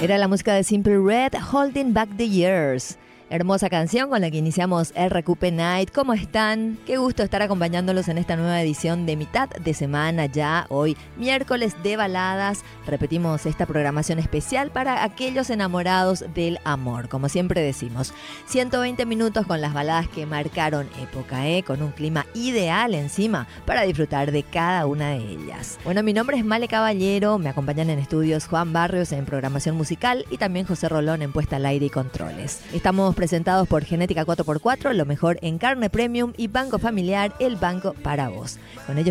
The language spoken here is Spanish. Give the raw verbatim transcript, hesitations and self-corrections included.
Era la música de Simple Red, Holding Back the Years. Hermosa canción con la que iniciamos R Q P Night. ¿Cómo están? Qué gusto estar acompañándolos en esta nueva edición de mitad de semana ya, hoy miércoles de baladas. Repetimos esta programación especial para aquellos enamorados del amor, como siempre decimos. ciento veinte minutos con las baladas que marcaron época, ¿eh? Con un clima ideal encima para disfrutar de cada una de ellas. Bueno, mi nombre es Male Caballero, me acompañan en estudios Juan Barrios en programación musical y también José Rolón en puesta al aire y controles. Estamos presentados por Genética cuatro por cuatro, lo mejor en carne premium, y Banco Familiar, el banco para vos. Con ellos